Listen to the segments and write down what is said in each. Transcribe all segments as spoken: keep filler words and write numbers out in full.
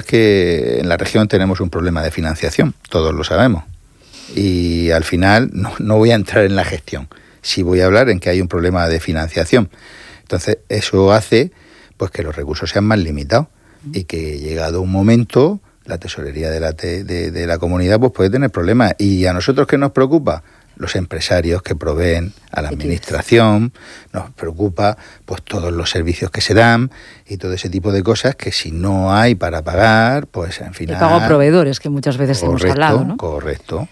que en la región tenemos un problema de financiación, todos lo sabemos. Y al final no, no voy a entrar en la gestión, sí voy a hablar en que hay un problema de financiación. Entonces eso hace pues que los recursos sean más limitados y que llegado un momento la tesorería de la, te, de, de la comunidad pues puede tener problemas. ¿Y a nosotros qué nos preocupa? Los empresarios que proveen a la administración, nos preocupa pues todos los servicios que se dan y todo ese tipo de cosas que si no hay para pagar, pues en final... El pago a proveedores, que muchas veces correcto, hemos hablado, ¿no? Correcto.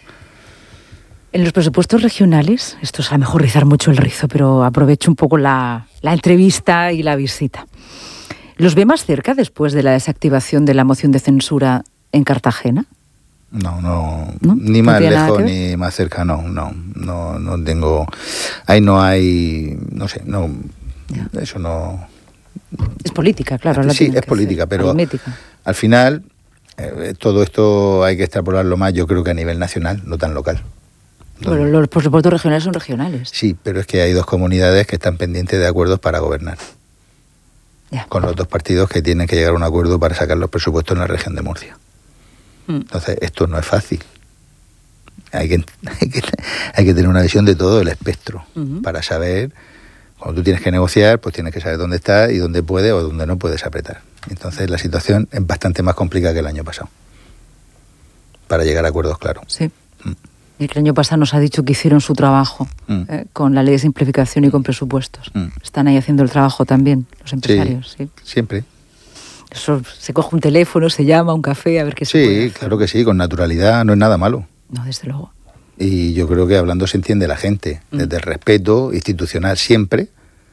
En los presupuestos regionales, esto es a lo mejor rizar mucho el rizo, pero aprovecho un poco la, la entrevista y la visita. ¿Los ve más cerca después de la desactivación de la moción de censura en Cartagena? No, no, ¿No? ni ¿No más tiene nada lejos que ver? ni más cerca, no, no, no, no tengo, ahí no hay, no sé, no, Ya. eso no. Es política, claro. la Sí, tienen es que política, hacer, pero aritmética. al final eh, todo esto hay que extrapolarlo más, yo creo que a nivel nacional, no tan local. Bueno, los presupuestos regionales son regionales. Sí, pero es que hay dos comunidades que están pendientes de acuerdos para gobernar. Ya. Con los dos partidos que tienen que llegar a un acuerdo para sacar los presupuestos en la región de Murcia. Mm. Entonces, esto no es fácil. Hay que, hay que, hay que tener una visión de todo el espectro Uh-huh. para saber, cuando tú tienes que negociar, pues tienes que saber dónde estás y dónde puedes o dónde no puedes apretar. Entonces, la situación es bastante más complicada que el año pasado para llegar a acuerdos claros. Sí. Mm. Y el año pasado nos ha dicho que hicieron su trabajo Mm. eh, con la ley de simplificación y con presupuestos. Mm. Están ahí haciendo el trabajo también, los empresarios. Sí. Siempre. Eso, se coge un teléfono, se llama, un café, a ver qué se puede Sí, hacer. claro que sí, con naturalidad no es nada malo. No, desde luego. Y yo creo que hablando se entiende la gente, Mm. desde el respeto institucional siempre,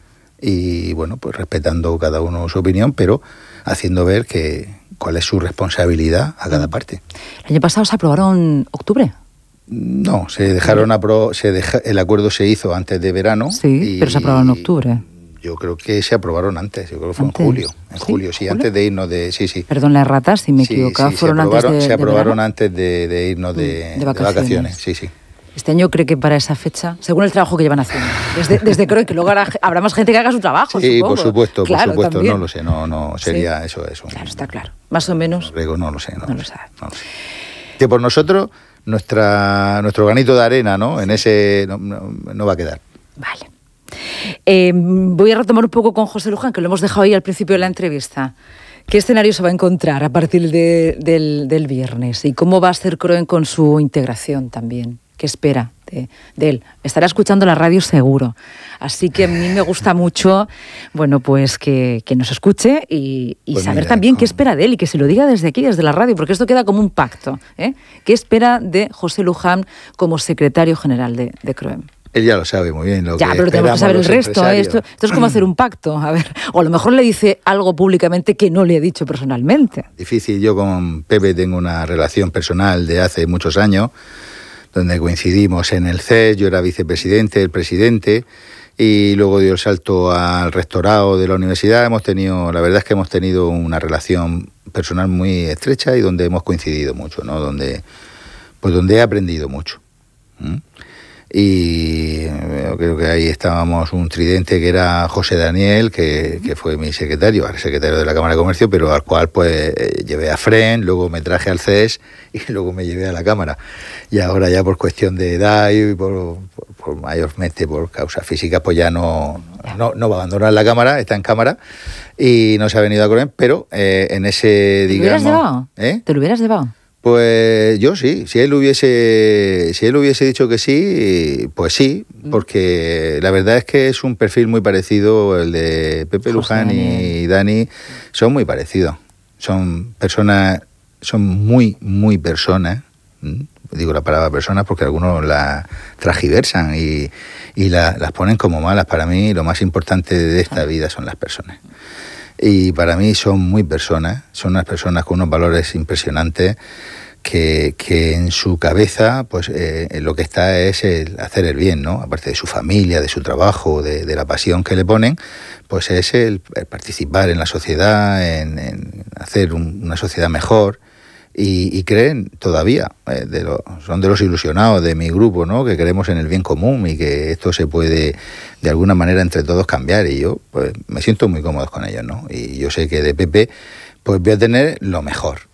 y bueno, pues respetando cada uno su opinión, pero haciendo ver que cuál es su responsabilidad a cada Mm. parte. El año pasado se aprobaron octubre. No, se dejaron apro se deja el acuerdo se hizo antes de verano. Sí, y pero se aprobaron en octubre. Yo creo que se aprobaron antes, yo creo que fue ¿Antes? en julio. En ¿Sí? julio, sí, ¿Julio? antes de irnos de... Sí, sí. Perdón la errata, si me Sí, equivocaba, sí, fueron se antes aprobaron, de se de aprobaron verano. antes de, de irnos de, Mm, de de vacaciones. vacaciones. Sí, sí. Este año creo que para esa fecha, según el trabajo que llevan haciendo, desde, desde creo que luego habrá, habrá más gente que haga su trabajo, Sí, supongo. por supuesto, Claro, por supuesto, también. no lo sé, no, no, sería Sí. eso, eso. Claro, está claro. Más o menos. Rego, no lo sé, no, No lo lo sé, sabe. no lo sé. Que por nosotros, nuestra, nuestro granito de arena, ¿no? En ese no, no, no va a quedar. Vale. Eh, voy a retomar un poco con José Luján, que lo hemos dejado ahí al principio de la entrevista. ¿Qué escenario se va a encontrar a partir de, del, del viernes? ¿Y cómo va a ser Croen con su integración también? ¿Qué espera de, de él? Estará escuchando la radio seguro. Así que a mí me gusta mucho, bueno, pues que, que nos escuche y, y Pues saber mira, también con- qué espera de él y que se lo diga desde aquí, desde la radio, porque esto queda como un pacto. ¿eh? ¿Qué espera de José Luján como secretario general de, de Croen? Él ya lo sabe muy bien. Lo Ya, que pero tenemos que esperamos saber el los resto. ¿eh? empresarios. Esto, esto es como hacer un pacto. A ver, o a lo mejor le dice algo públicamente que no le ha dicho personalmente. Difícil. Yo con Pepe tengo una relación personal de hace muchos años, donde coincidimos en el C E S, yo era vicepresidente, el presidente, y luego dio el salto al rectorado de la universidad. Hemos tenido, la verdad es que hemos tenido una relación personal muy estrecha y donde hemos coincidido mucho, ¿no? Donde, pues donde he aprendido mucho. ¿Mm? Y eh, creo que ahí estábamos un tridente que era José Daniel, que, que fue mi secretario, ahora secretario de la Cámara de Comercio, pero al cual pues eh, llevé a Fren, luego me traje al C E S y luego me llevé a la Cámara. Y ahora ya por cuestión de edad y por, por, por mayormente por causas físicas, pues ya no, no, no va a abandonar la Cámara, está en Cámara y no se ha venido a Croen, pero eh, en ese, ¿Te lo digamos... hubieras llevado? ¿eh? ¿Te lo hubieras llevado? Pues yo sí, si él hubiese, si él hubiese dicho que sí, pues sí, porque la verdad es que es un perfil muy parecido, el de Pepe José Luján Daniel. y Dani, son muy parecidos, son personas, son muy, muy personas, ¿m? Digo la palabra personas porque algunos la transgiversan y, y la, las ponen como malas. Para mí lo más importante de esta vida son las personas. Y para mí son muy personas, son unas personas con unos valores impresionantes que, que en su cabeza pues eh, lo que está es el hacer el bien, ¿no? Aparte de su familia, de su trabajo, de, de la pasión que le ponen, pues es el, el participar en la sociedad, en, en hacer un, una sociedad mejor. Y, y creen todavía, eh, de lo, son de los ilusionados de mi grupo, ¿no? Que creemos en el bien común y que esto se puede de alguna manera entre todos cambiar, y yo pues me siento muy cómodo con ellos, ¿no? Y yo sé que de Pepe pues voy a tener lo mejor,